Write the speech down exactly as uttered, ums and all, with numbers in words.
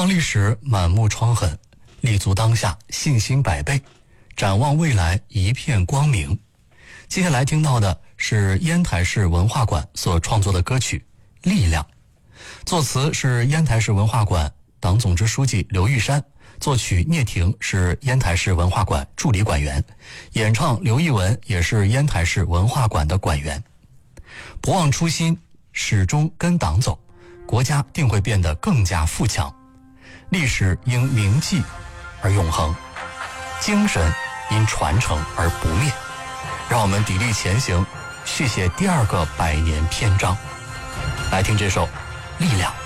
望历史满目疮痕，立足当下信心百倍，展望未来一片光明。接下来听到的是烟台市文化馆所创作的歌曲《力量》，作词是烟台市文化馆党总支书记刘玉山，作曲聂婷是烟台市文化馆助理馆员，演唱刘艺文也是烟台市文化馆的馆员。不忘初心，始终跟党走，国家定会变得更加富强。历史因铭记而永恒，精神因传承而不灭。让我们砥砺前行，续写第二个百年篇章。来听这首《力量》。